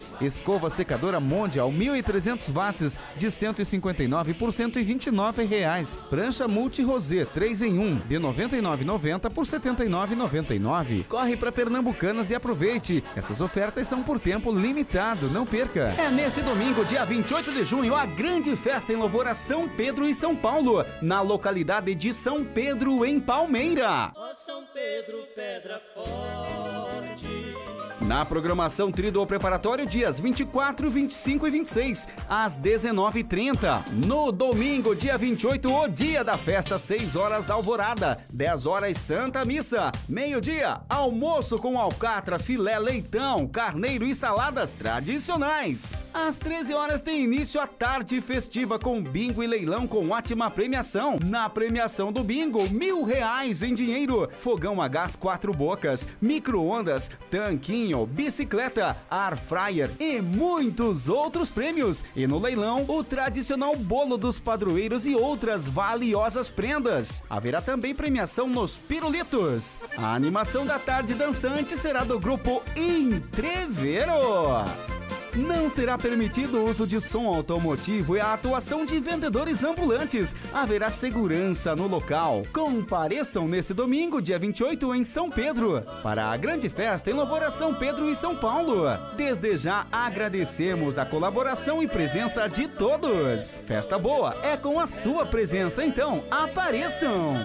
Escova secadora Mondial 1.300 watts de 159 por R$ 129. Prancha Multi Rosé 3 em 1 de R$ 99,90 por R$ 79,99. Corre para Pernambucanas e aproveite. Essas ofertas são por tempo limitado, não perca. É neste domingo, dia 28 de junho, a grande festa em louvor a São Pedro e São Paulo, na localidade de São Pedro, em Palmeira. Ó São Pedro, pedra forte. Na programação Tríduo Preparatório, dias 24, 25 e 26, às 19h30. No domingo, dia 28, o dia da festa, 6 horas alvorada, 10 horas Santa Missa, meio-dia, almoço com alcatra, filé, leitão, carneiro e saladas tradicionais. Às 13 horas tem início a tarde festiva com bingo e leilão com ótima premiação. Na premiação do bingo, R$1.000 em dinheiro, fogão a gás 4 bocas, micro-ondas, tanquinho, bicicleta, air fryer e muitos outros prêmios. E no leilão, o tradicional bolo dos padroeiros e outras valiosas prendas. Haverá também premiação nos pirulitos. A animação da tarde dançante será do grupo Entrevero. Não será permitido o uso de som automotivo e a atuação de vendedores ambulantes. Haverá segurança no local. Compareçam nesse domingo, dia 28, em São Pedro, para a grande festa em louvor a São Pedro e São Paulo. Desde já agradecemos a colaboração e presença de todos. Festa boa é com a sua presença, então apareçam!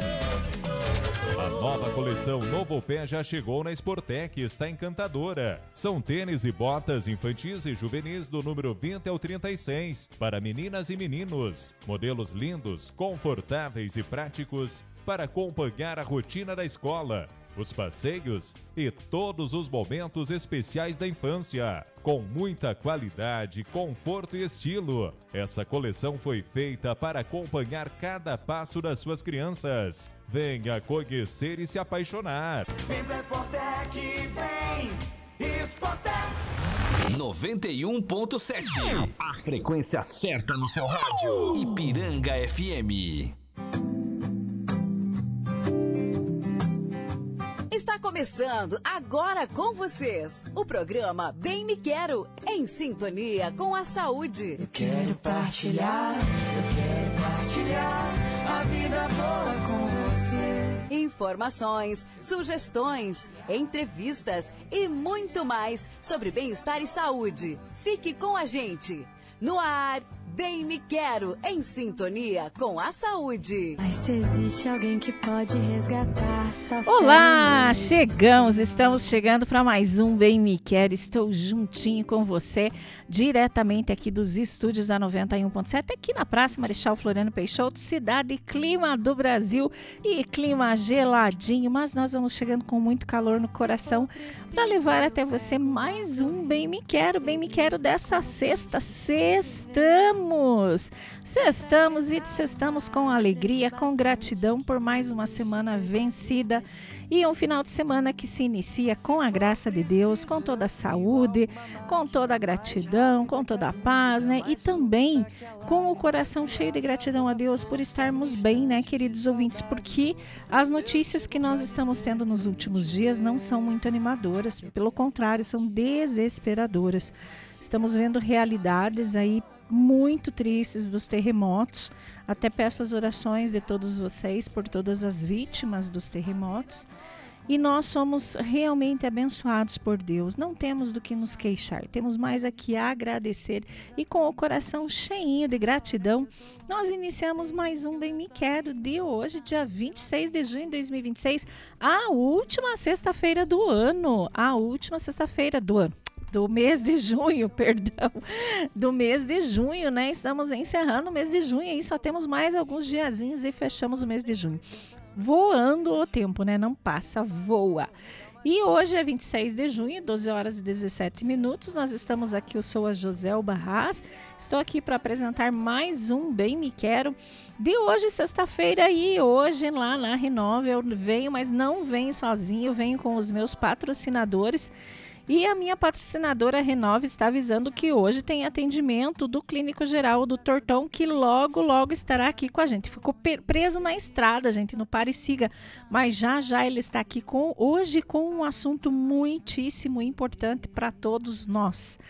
A nova coleção Novo Pé já chegou na Sportec e está encantadora. São tênis e botas infantis e juvenis do número 20 ao 36 para meninas e meninos. Modelos lindos, confortáveis e práticos para acompanhar a rotina da escola, os passeios e todos os momentos especiais da infância. Com muita qualidade, conforto e estilo. Essa coleção foi feita para acompanhar cada passo das suas crianças. Venha conhecer e se apaixonar. Vem pra Sportec, vem Sportec. 91.7. A frequência certa no seu rádio. Ipiranga FM. Está começando agora com vocês o programa Bem Me Quero, em sintonia com a saúde. Eu quero partilhar a vida boa com você. Informações, sugestões, entrevistas e muito mais sobre bem-estar e saúde. Fique com a gente. No ar, Bem Me Quero, em sintonia com a saúde. Mas se existe alguém que pode resgatar sua Olá, estamos chegando para mais um Bem Me Quero. Estou juntinho com você, diretamente aqui dos estúdios da 91.7, aqui na Praça Marechal Floriano Peixoto, cidade clima do Brasil e clima geladinho, mas nós vamos chegando com muito calor no coração para levar até você mais um Bem Me Quero dessa sexta. Sextamos e sextamos com alegria, com gratidão por mais uma semana vencida e um final de semana que se inicia com a graça de Deus, com toda a saúde, com toda a gratidão, com toda a paz, né? E também com o coração cheio de gratidão a Deus por estarmos bem, né, queridos ouvintes? Porque as notícias que nós estamos tendo nos últimos dias não são muito animadoras, pelo contrário, são desesperadoras. Estamos vendo realidades aí muito tristes dos terremotos. Até peço as orações de todos vocês por todas as vítimas dos terremotos. E nós somos realmente abençoados por Deus. Não temos do que nos queixar. Temos mais aqui a agradecer. E com o coração cheinho de gratidão, nós iniciamos mais um Bem Me Quero de hoje, dia 26 de junho de 2026. A última sexta-feira do ano. Do mês de junho, do mês de junho, né? Estamos encerrando o mês de junho e só temos mais alguns diazinhos e fechamos o mês de junho. Voando o tempo, né? Não passa, voa. E hoje é 26 de junho, 12 horas e 17 minutos. Nós estamos aqui, eu sou a Joselba Haas. Estou aqui para apresentar mais um Bem Me Quero de hoje, sexta-feira. E hoje lá na Renove eu venho, mas não venho sozinho, eu venho com os meus patrocinadores. E a minha patrocinadora Renove está avisando que hoje tem atendimento do clínico geral do Tortão, que logo estará aqui com a gente. Ficou preso na estrada, gente, no Pare e Siga, mas já ele está aqui hoje com um assunto muitíssimo importante para todos nós.